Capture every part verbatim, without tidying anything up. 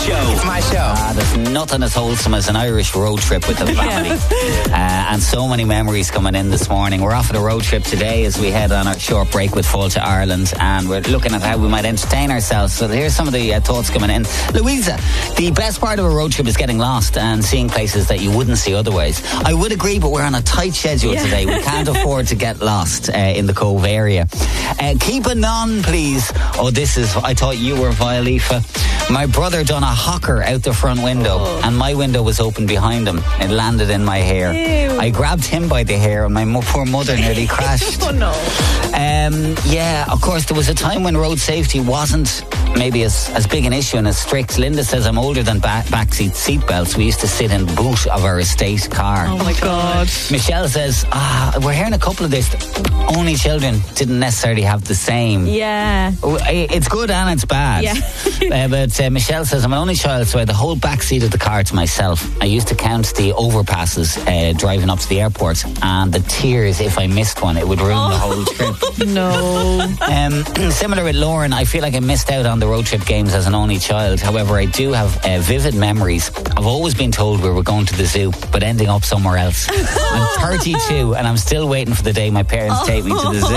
show. It's my show. Ah, there's nothing as wholesome as an Irish road trip with the family. uh, and so many memories coming in this morning. We're off on a road trip today as we head on our short break with Fáilte Ireland, and we're looking at how we might entertain ourselves. So here's some of the uh, thoughts coming in. Louisa, the best part of a road trip is getting lost and seeing places that you wouldn't see otherwise. I would agree, but we're on a tight schedule yeah. today. We can't afford to get lost uh, in the Cove area. Uh, keep a non, please. Oh, this is, I thought you were Violifa. My brother done a hocker out the front window, oh. and my window was open behind him. It landed in my hair. Ew. I grabbed him by the hair, and my mo- poor mother nearly crashed. Oh no. Um, yeah, of course, there was a time when road safety wasn't maybe as, as big an issue and as strict. Linda says, I'm older than back, backseat seatbelts. We used to sit in the boot of our estate car. Oh my God. Michelle says, ah, we're hearing a couple of this. Only children didn't necessarily have the same. Yeah. It's good and it's bad. Yeah. uh, but uh, Michelle says, I'm an only child, so I had the whole back seat of the car to myself. I used to count the overpasses uh, driving up to the airport, and the tears, if I missed one, it would ruin oh. the whole trip. No. Um, similar with Lauren, I feel like I missed out on the road trip games as an only child. However, I do have uh, vivid memories. I've always been told we were going to the zoo, but ending up somewhere else. I'm thirty-two and I'm still waiting for the day my parents oh. take me to the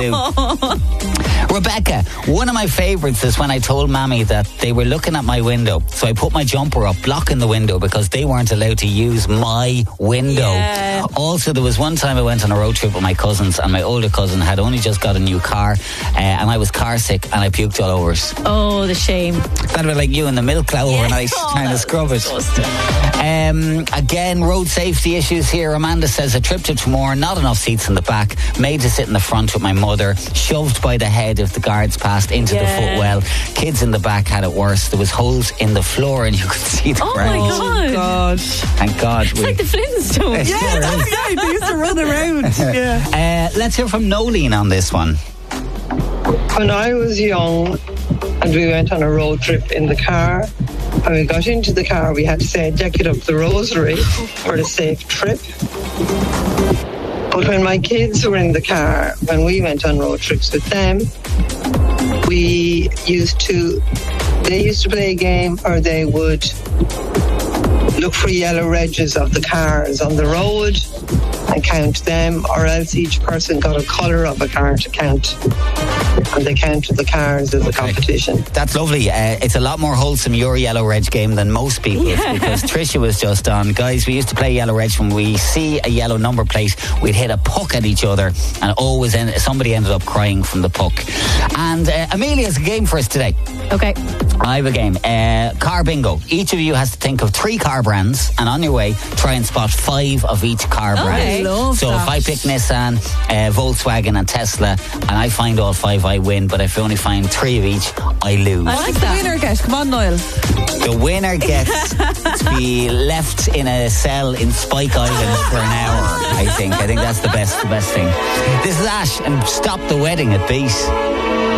zoo. Rebecca, one of my favourites is when I told Mammy that they were looking at my window. So I put my jumper up, blocking the window because they weren't allowed to use my window. Yeah. Also, there was one time I went on a road trip with my cousins, and my older cousin had only just got a new car, uh, and I was car sick and I puked all over it. Oh, the shame. That'd be like you in the milk cloud yeah. overnight oh, trying to scrub it. Disgusting. Um, again, road safety issues here. Amanda says, a trip to Tramore, not enough seats in the back, made to sit in the front with my mother, shoved by the head if the guards passed into yeah. the footwell. Kids in the back had it worse. There was holes in the floor and you could see the oh ground. My God. Oh God. Thank God. It's we, like the Flintstones. Yeah, that's right. They used to run around. Yeah. Uh, let's hear from Nolene on this one. When I was young and we went on a road trip in the car, when we got into the car, we had to say, deck it up the rosary for a safe trip. But when my kids were in the car, when we went on road trips with them, we used to, they used to play a game, or they would look for yellow edges of the cars on the road and count them, or else each person got a colour of a car to count, and they counted the cars as a competition. That's lovely. Uh, it's a lot more wholesome, your Yellow Reg game, than most people's, yeah. because Tricia was just on. Guys, we used to play Yellow Reg. When we see a yellow number plate, we'd hit a puck at each other, and always end, somebody ended up crying from the puck. And uh, Amelia has a game for us today. Okay. I have a game. Uh, car bingo. Each of you has to think of three car brands, and on your way, try and spot five of each car brand. Okay. Love so that. if I pick Nissan, uh, Volkswagen and Tesla, and I find all five, I win. But if I only find three of each, I lose. I What's like the that. winner get? Come on, Niall. The winner gets to be left in a cell in Spike Island for an hour, I think. I think that's the best, the best thing. This is Ash, and Stop the Wedding at Beat.